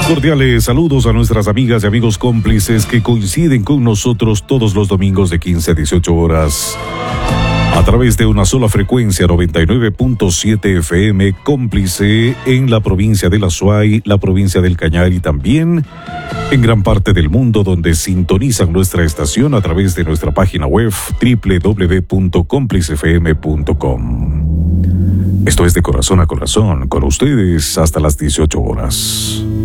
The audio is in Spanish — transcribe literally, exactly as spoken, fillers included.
Cordiales saludos a nuestras amigas y amigos cómplices que coinciden con nosotros todos los domingos de quince a dieciocho horas. A través de una sola frecuencia, noventa y nueve punto siete F M, cómplice en la provincia de La Suay, la provincia del Cañar y también en gran parte del mundo, donde sintonizan nuestra estación a través de nuestra página web doble u doble u doble u punto cómplice f m punto com. Esto es De Corazón a Corazón, con ustedes hasta las dieciocho horas.